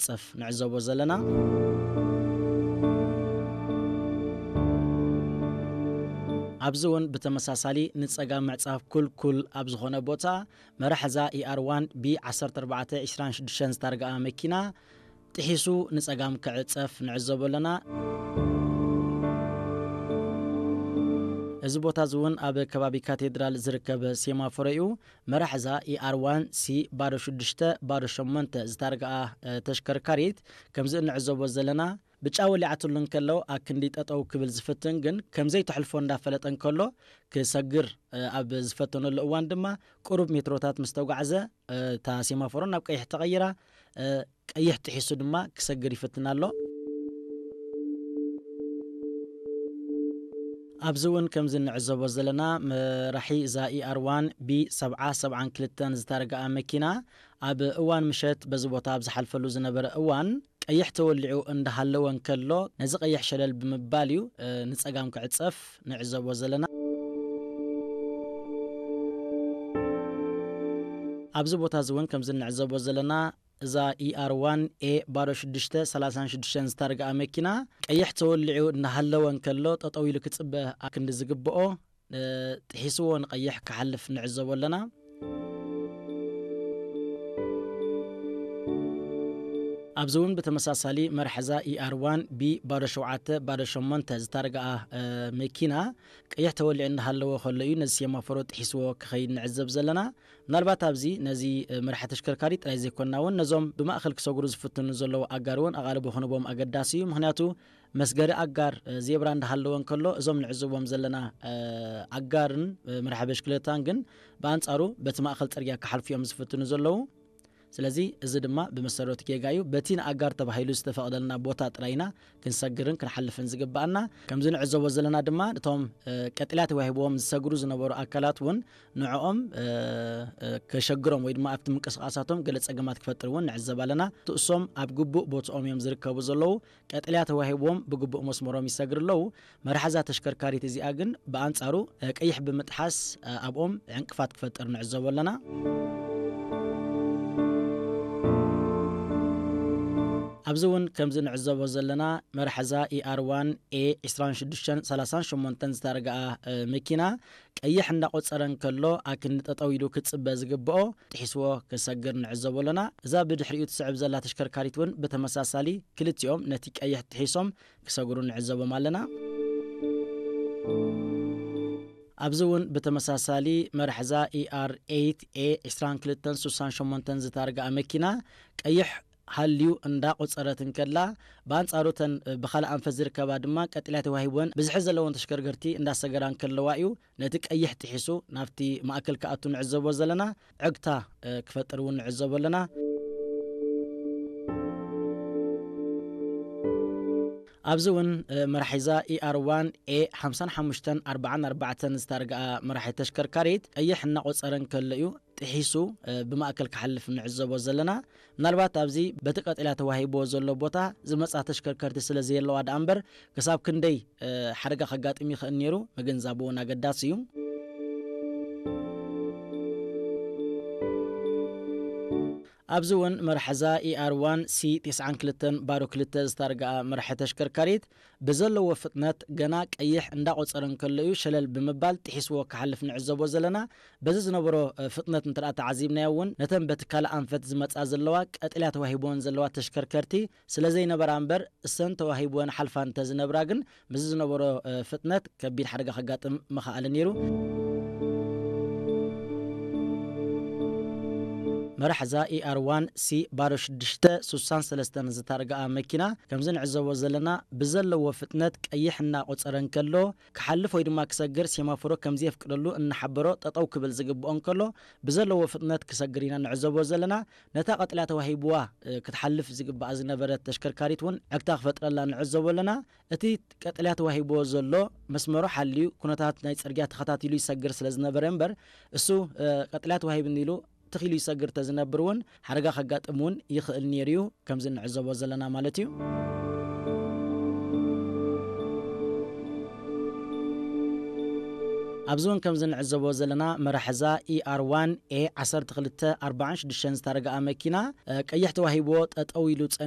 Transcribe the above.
ክዕጸፍ ንዕዘቦ ዘለና ኣብዝውን በተመሳሳሊ ንጸጋም ምዕጻፍ ኩልኩል ኣብ ዝኾነ ቦታ መራሕዛ ER1 B1426 ዝታርግኣ መኪና ጥሒሱ ንጸጋም ክዕጸፍ ንዕዘቦ ኣለና እዚ ቦታ ዝውን ኣብ ከባቢ ካቴድራል ዝርከብ ሴማፎር እዩ መራሕዛ ER1 C06 ዝታርግኣ ተሽከርካሪት ከምዚ ንዕዘቦ ዘለና ብጫ ወሊዓቱልን ከሎ ኣክንዲ ጠጠው ክብል ዝፍትን ግን ከምዘይ ተሕልፎ እንዳፈለጠን ከሎ ክሰግር ኣብ ዝፈተነሉ እዋን ድማ ቁሩብ ሜትሮታት ምስተጓዓዘ ታ ሴማፎርን ናብ ቀይሕ ተቀይራ ቀይሕ ጥሒሱ ድማ ክሰግር ይፍትን ኣሎ ኣብዝውን ከምዚ ንዕዘቦ ዘለና መራሒ ዛ ER1 B772 ዝታርግኣ መኪና ኣብ እዋን ምሸት በዚ ቦታ ኣብ ዝሓልፈሉ ዝነበረ እዋን ቀይሕ ተወሊዑ እንዳሃለወን ከሎ ነዚ ቀይሕ ሸለል ብምባል እዩ ንጸጋም ክዕጸፍ ንዕዘቦ ዘለና ኣብዚ ቦታ ዝውን ከምዚ ንዕዘቦ ዘለና እዛ ER1 A0636 ዝታርግኣ መኪና ቀይሕ ተወሊዑ እንዳሃለወን ከሎ ጠጠው ኢሉ ክጽበ ኣክንዲ ዝግብኦ ጥሒስዎ ንቀይሕ ክሓልፍ ንዕዘቦ ኣለና ኣብዝውን በተመሳሳሊ መርሐዛ ER1 B778 ዝታርግኣ መኪና ቀይሕ ተወሊዑ እንዳሃለወ ከሎ እዩ ነዚ ሴማፎር ጥሒስዎ ክኸይድ ንዕዘብ ዘለና ምናልባት ኣብዚ ነዚ መርሐ ተሽከርካሪ ጥራይ ዘይኮናውን ነዞም ብማእኸል ክሰግሩ ዝፍትኑ ዘለዉ ኣጋርውን ኣቓልቦ ኾነቦም ኣገዳሲ እዩ ምክንያቱ መስገሪ ኣጋር ዜብራ እንዳሃለወን ከሎ እዞም ንዕዘቦም ዘለና ኣጋርን መርሐ በሽክለታን ግን በኣንጻሩ በቲ ማእኸል ጽርግያ ክሓልፉ እዮም ዝፍትኑ ዘለዉ ስለዚ እዚ ድማ በመሰረቱ ጌጋዩ በቲን ኣጋር ተባሂሉ ዝተፈቀደልና ቦታ ጥራይና ክንሰግርን ክንሐልፍን ዝግባአና ከምዚ ንዕዘቦ ዘለና ድማ እቶም ቀጥላት ወሂቦም ዝሰግሩ ዝነበሩ ኣካላት ውን ንዕኦም ከሸግሮም ወይ ድማ ኣብቲ ምንቅስቃሳቶም ገለ ጸገማት ክፈጥሩውን ንዕዘብ ኣለና እሶም ኣብ ግቡእ ቦታኦም እዮም ዝርከቡ ዘለዉ ቀጥላት ወሂቦም ብግቡእ መስመሮም ይሰግርለው መርሐዛ ተሽከርካሪት እዚኣ ግን በኣንጻሩ ቀይሕ ብምጥሓስ ኣብኦም ዕንቅፋት ክፈጥር ንዕዘብ ኣለና ኣብዝውን ከምዚ ንዕዘቦ ዘለና መርሐዛ ER1 A2638 ዝታርግኣ መኪና ቀይሕ እንዳቆጸረን ከሎ ኣክንዲ ጠጠው ኢሉ ክጽበ ዝግብኦ ጥሒስዎ ክሰግር ንዕዘቦ ኣለና እዛ ብድሕሪኡ ትስዕብ ዘላ ተሽከርካሪት ውን በተመሳሳሊ ክልቲኦም ነቲ ቀይሕ ጥሒሶም ክሰግሩ ንዕዘቦም ኣለና ኣብዝውን በተመሳሳሊ መርሐዛ ER8 A2268 ዝታርግኣ መኪና ቀይሕ ሃልዩ እንዳቆጸረትን ከላ በአንጻሩተን በኻልእ አንፈት ዝርከባ ድማ ቀጥላት ተዋሂቦን ብዝሕ ዘለዎን ተሽከርከርቲ እንዳሰገራን ከለዋ እዩ ነቲ ቀይሕ ጥሒሱ ናብቲ ማእከል ከኣቱ ንዕዘቦ ዘለና ዕግታ ክፈጥሩን ንዕዘቦ ኣለና ኣብዝውን መርሐዛ ER1 A5544 ዝታርግኣ መርሐ ተሽከርካሪት ቀይሕ እናቆጸረን ከሎ እዩ ጥሒሱ ብማእከል ክሐልፍ ንዕዘቦ ዘለና ምናልባት ኣብዚ በቲ ቀጥላ ተዋሂቦ ዘሎ ቦታ ዝመጻ ተሽከርከርቲ ስለዘየለዋ ዳኣምበር ክሳብ ክንደይ ሓደጋ ከጋጥም ይኽእል ነይሩ መገንዛብውን ኣገዳሲ እዩ ኣብዝውን መርሐዛ ER1 C92 ዝታርግኣ መርሐ ተሽከርካሪት በዘለዎ ፍጥነት ገና ቀይሕ እንዳቆጸረን ከሎ እዩ ሸለል ብምባል ጥሒስዎ ክሐልፍ ንዕዘቦ ዘለና በዚ ዝነበሮ ፍጥነት እንትራ ተዓዚብናዮውን ነተን በቲ ካልእ አንፈት ዝመጻ ዘለዋ ቀጥላ ተዋሂቦን ዘለዋ ተሽከርከርቲ ስለዘይ ነበራ እምበር እሰን ተዋሂቦን ሓልፋን ተዝነብራ ግን በዚ ዝነበሮ ፍጥነት ከቢድ ሓደጋ ከጋጥም መኻኣለ ነይሩ መርሐዛ ER1 C0663 ዝታርግኣ መኪና ከምዚ ንዕዘቦ ዘለና ብዘለዎ ፍጥነት ቀይሕና ቆጸረን ከሎ ክሐልፍ ወይ ድማ ክሰግር ሴማፎሮ ከምዚ ይፍቅደሉ እንሐበሮ ጠጠው ክብል ዝግብኦን ከሎ ብዘለዎ ፍጥነት ክሰግሪና ንዕዘቦ ዘለና ነታ ቀጥላ ተዋሂብዋ ክትሐልፍ ዝግባእ ዝነበረት ተሽከርካሪት ውን ዕግታ ክፈጥረላ ንዕዘቦ ኣለና እቲ ቀጥላ ተዋሂብዎ ዘሎ መስመሩ ሓልዩ ኩነታት ናይ ጽርግያ ተኸታቲሉ ይሰግር ስለዝነበረ እምበር እሱ ቀጥላ ተዋሂብ እንዲሉ ተኺሉ ይሰግር ተዝነብርውን ሓደጋ ከጋጥምውን ይኽእል ነይሩ ከምዚ ንዕዘቦ ዘለና ማለት እዩ ኣብዝውን ከምዚ ንዕዘቦ ዘለና መርሐዛ ER1 A1246 ዝታርግኣ መኪና ቀይሕ ተዋሂብዎ ጠጠው ኢሉ